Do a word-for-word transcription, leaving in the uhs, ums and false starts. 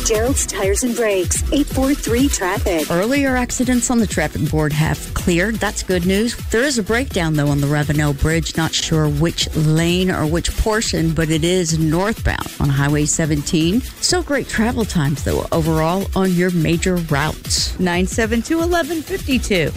Gerald's Tires and Brakes, eight four three traffic. Earlier accidents on the traffic board have cleared. That's good news. There is a breakdown, though, on the Ravenel Bridge. Not sure which lane or which portion, but it is northbound on Highway seventeen. So great travel times, though, overall on your major routes. nine seven two, one one five two.